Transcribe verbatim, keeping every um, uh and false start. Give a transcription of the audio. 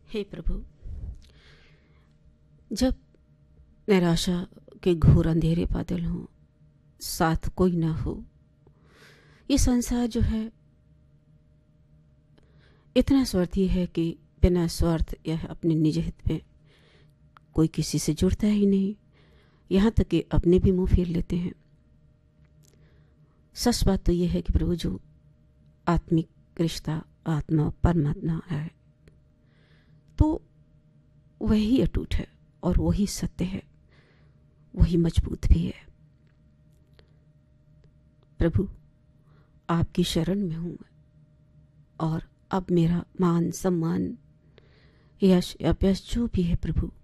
हे प्रभु, जब निराशा के घोर अंधेरे बादल हों, साथ कोई ना हो, ये संसार जो है इतना स्वार्थी है कि बिना स्वार्थ या अपने निज हित में कोई किसी से जुड़ता ही नहीं। यहाँ तक कि अपने भी मुंह फेर लेते हैं। सच बात तो यह है कि प्रभु, जो आत्मिक रिश्ता आत्मा परमात्मा है तो वही अटूट है और वही सत्य है, वही मजबूत भी है। प्रभु, आपकी शरण में हूँ और अब मेरा मान सम्मान यश अपयश जो भी है प्रभु,